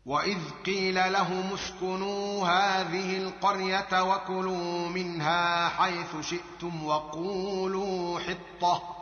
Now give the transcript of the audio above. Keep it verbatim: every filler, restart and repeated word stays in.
وإذ قيل لهم اسكنوا هذه القرية وكلوا منها حيث شئتم وقولوا حطة